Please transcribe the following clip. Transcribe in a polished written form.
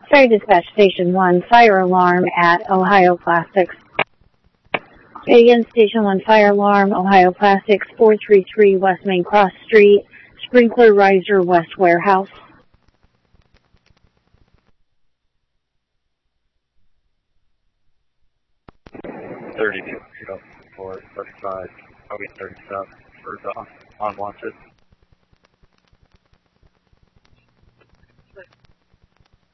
Fire Dispatch Station 1, fire alarm at Ohio Plastics. Again, Station 1, fire alarm, Ohio Plastics, 433 West Main Cross Street, sprinkler riser, West Warehouse. 32, 35, probably 37 for the unwanted.